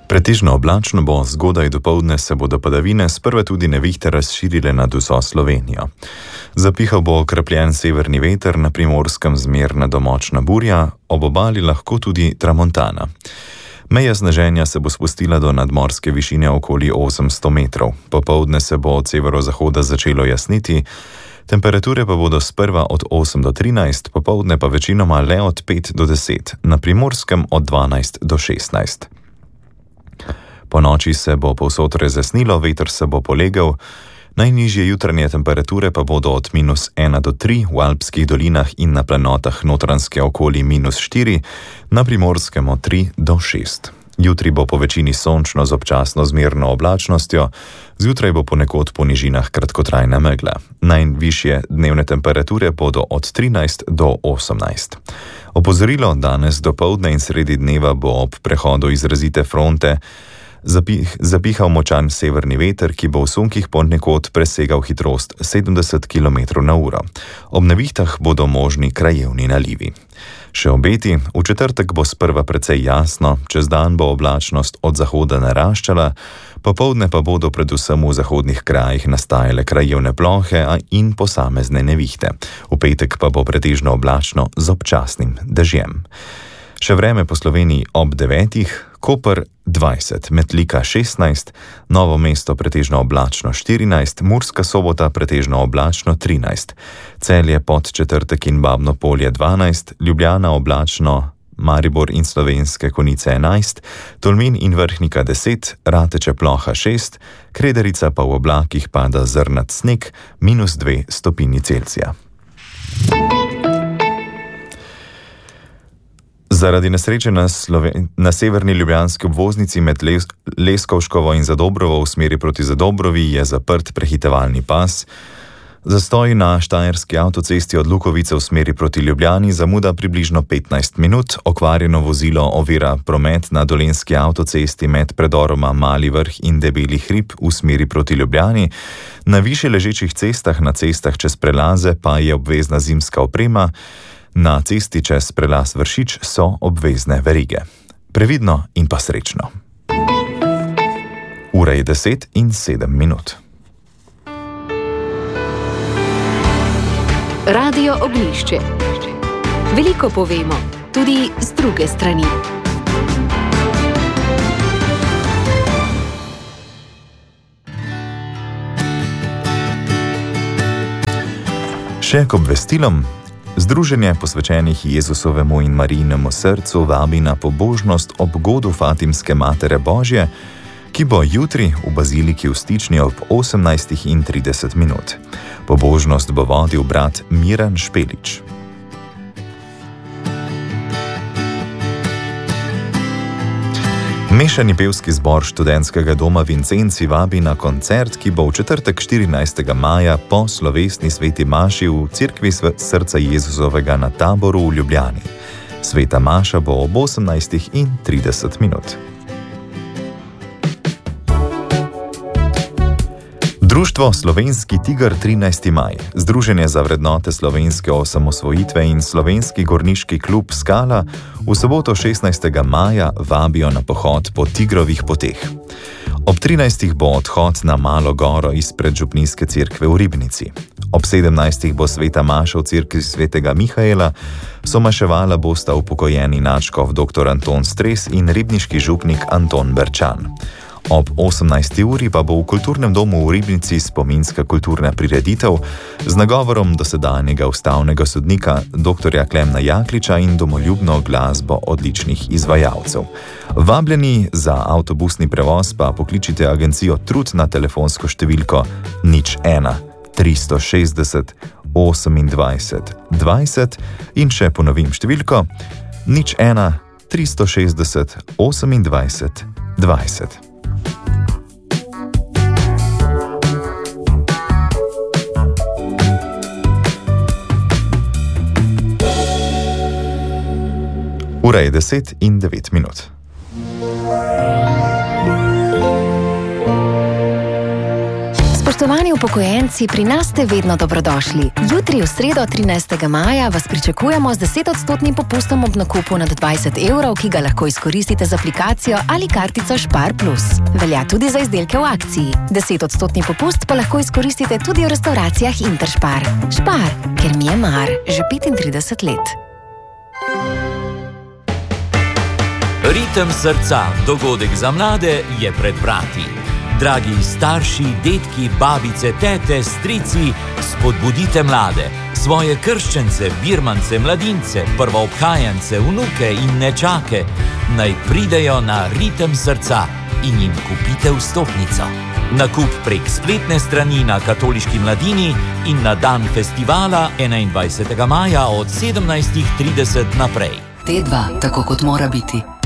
Pretežno oblačno bo, zgodaj dopoldne se bodo padavine, sprva tudi nevihte razširile nad vso Slovenijo. Zapihal bo okrepljen severni veter, na Primorskem zmerna do močna burja, ob obali lahko tudi tramontana. Meja sneženja se bo spustila do nadmorske višine okoli 800 metrov. Popoldne se bo od severozahoda začelo jasniti, temperature pa bodo sprva od 8 do 13, popoldne pa večinoma le od 5 do 10, na Primorskem od 12 do 16. Po noči se bo povsod razjasnilo, veter se bo polegel, najnižje jutranje temperature pa bodo od -1 do 3 v alpskih dolinah in na planotah Notranjske okoli -4, na Primorskem od 3 do 6. Jutri bo po večini sončno z občasno zmerno oblačnostjo, zjutraj bo ponekod po nižinah kratkotrajna megla. Najvišje dnevne temperature bodo od 13 do 18. Opozorilo danes dopoldne in sredi dneva bo ob prehodu izrazite fronte zapihal močan severni veter, ki bo v sunkih ponekod presegal hitrost 70 km/h. Ob nevihtah bodo možni krajevni nalivi. Še obeti, v četrtek bo sprva precej jasno, čez dan bo oblačnost od zahoda naraščala, popoldne pa bodo predvsem v zahodnih krajih nastajale krajevne plohe in posamezne nevihte. V petek pa bo pretežno oblačno z občasnim dežjem. Še vreme po Sloveniji ob 9, Koper 20, Metlika 16, Novo mesto pretežno oblačno 14, Murska Sobota pretežno oblačno 13, Celje Podčetrtek in Babno Polje 12, Ljubljana oblačno, Maribor in Slovenske Konjice 11, Tolmin in Vrhnika 10, Rateče ploha 6, Krederica pa v oblakih pada zrnat sneg -2 stopinji Celzija. Zaradi nesreče na severni ljubljanski obvoznici med Leskovškovo in Zadobrovo v smeri proti Zadobrovi je zaprt prehitevalni pas. Zastoj na štajerski avtocesti od Lukovice v smeri proti Ljubljani zamuda približno 15 minut, okvarjeno vozilo ovira promet na dolenjski avtocesti med predoroma Mali Vrh in Debeli hrib v smeri proti Ljubljani. Na više ležečih cestah, na cestah čez prelaze pa je obvezna zimska oprema. Na cesti čez prelaz Vršič so obvezne verige. Previdno in pa srečno. Ura je 10:07. Radio Oglišče. Veliko povemo, tudi z druge strani. Še k obvestilom. Združenje posvečenih Jezusovemu in Marijinemu srcu vabi na pobožnost ob godu Fatimske Matere Božje, ki bo jutri v baziliki v Stični ob 18:30. Pobožnost bo vodil brat Miran Špelič. Mešani pevski zbor študentskega doma Vincenci vabi na koncert, ki bo v četrtek 14. maja po slovesni sveti maši v Cerkvi srca Jezusovega na Taboru v Ljubljani. Sveta maša bo ob 18:30. Društvo Slovenski tiger 13. maj, Združenje za vrednote slovenske osamosvojitve in Slovenski gorniški klub Skala v soboto 16. maja vabijo na pohod po Tigrovih poteh. Ob 13. bo odhod na Malo goro izpred župnijske cerkve v Ribnici. Ob 17. bo sveta maša v cerkvi svetega Mihaela, somaševala bosta upokojeni nadškof dr. Anton Stres in ribniški župnik Anton Berčan. Ob 18. uri pa bo v kulturnem domu v Ribnici spominska kulturna prireditev z nagovorom dosedanjega ustavnega sodnika dr. Klemna Jakliča in domoljubno glasbo odličnih izvajalcev. Vabljeni za avtobusni prevoz pa pokličite agencijo Trud na telefonsko številko 01 360 28 20 in še ponovim številko 01 360 28 20. Ura je 10:09. Spoštovani upokojenci, pri nas ste vedno dobrodošli. Jutri v sredo 13. maja vas pričakujemo z 10% popustom ob nakupu nad 20 evrov, ki ga lahko izkoristite z aplikacijo ali kartico Spar Plus. Velja tudi za izdelke v akciji. 10% popust pa lahko izkoristite tudi v restauracijah Interspar. Spar, ker mi je mar, že 35 let. Ritem srca, dogodek za mlade, je pred vrati. Dragi starši, detki, babice, tete, strici, spodbudite mlade, svoje krščence, birmance, mladince, prvoobhajance, vnuke in nečake, naj pridejo na Ritem srca in jim kupite vstopnico. Nakup prek spletne strani na Katoliški mladini in na dan festivala 21. maja od 17:30 naprej. T2, tako kot mora biti.